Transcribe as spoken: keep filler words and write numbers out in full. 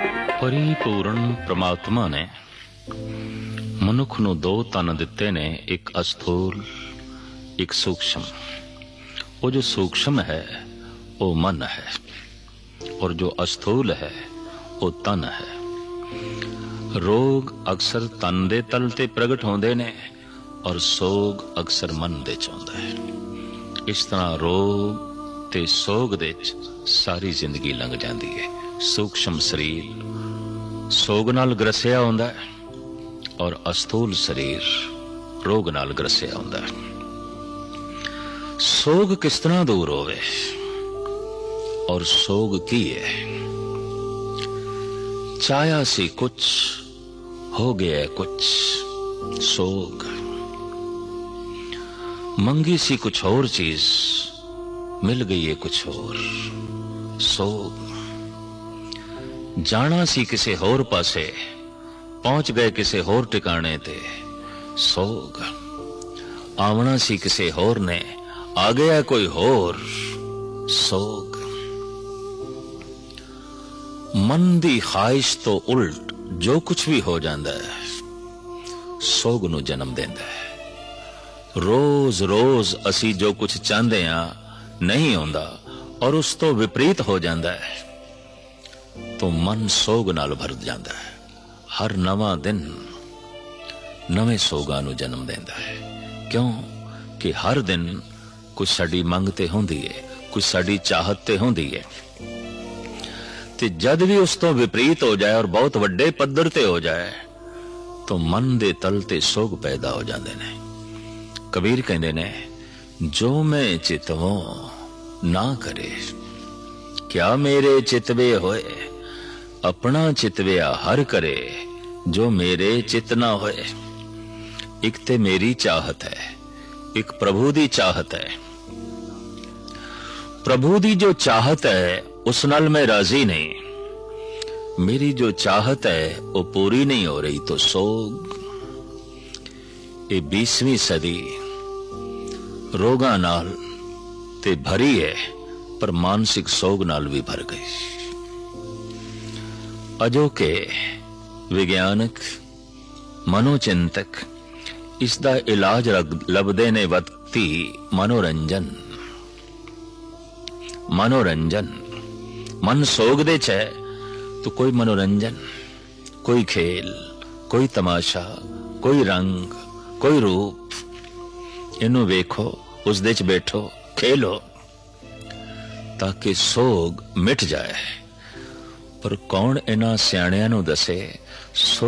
परिपूर्ण परमात्मा ने मनुख नूं दो तन दिते ने, एक अस्थूल एक सूक्ष्म। वो जो सूक्ष्म है वो मन है, और जो अस्थूल है वो तन है। रोग अक्सर तन दे तल ते प्रगट होंदे ने, और सोग अक्सर मन दे च आउंदा है। इस तरह रोग ते सोग दे सारी जिंदगी लंघ जाती है। सूक्ष्म शरीर सोग नाल ग्रसिया होंदा है, और अस्थूल शरीर रोग नाल ग्रसिया होंदा है। सोग किस तरह दूर होवे, और सोग की है? चाया सी कुछ, हो गया कुछ, सोग। मंगी सी कुछ और चीज, मिल गई है कुछ और, सोग। जाना सी किसे होर पासे, पहुंच गए किसे होर टिकाने ते, सोग। आवना सी किसे होर ने, आ गया कोई होर, सोग। मन दी ख्वाहिश तो उल्ट जो कुछ भी हो जाता है, सोग नू जन्म देंदा है। रोज रोज असी जो कुछ चाहते हैं नहीं होंदा, और उस तो विपरीत हो जाता है, तो मन सोग नाल भर जाता है। हर नवा दिन नवे सोगां नू जन्म देंदा है। क्यों कि हर दिन कुछ साडी मंग ते होंदी है, कुछ साडी चाहत ते होंदी है। ते जद भी उस तो विपरीत हो जाए और बहुत वड्डे पद्धर ते हो जाए, तो मन दे तल ते सोग पैदा हो जाते ने। कबीर कहते ने, जो मैं चितवो ना करे, क्या मेरे चितवे होए, अपना चितविया हर करे, जो मेरे चित ना होए। एक ते मेरी चाहत है, एक प्रभु दी चाहत है। प्रभु दी जो चाहत है उस नाल मैं राजी नहीं, मेरी जो चाहत है वो पूरी नहीं हो रही, तो सोग। ये बीसवीं सदी रोगां नाल ते भरी है, पर मानसिक सोग नाल भी भर गई। अजोके विज्ञानक मनोचिंतक इसका इलाज लभदे ने वक्ती मनोरंजन। मनोरंजन मन सोग दे च है, तो कोई मनोरंजन, कोई खेल, कोई तमाशा, कोई रंग, कोई रूप, इनू वेखो, उस दे च बैठो, खेलो, ताकि सोग मिट जाए। पर कौन इन्हां सियाणियां नू दसे